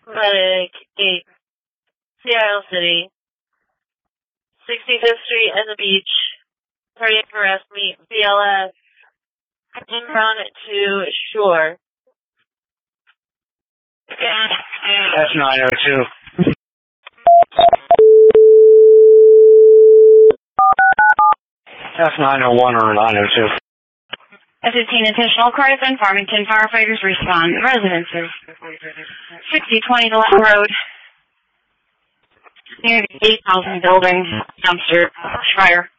Medic 8, Seattle City, 65th Street and the beach, cardiac arrest, meet BLS, inbound to shore. That's 902. That's 901 or 902. A 15 additional cars and Farmington firefighters respond. Residences. 6020 Glen Road. Near the 8,000 building dumpster fire.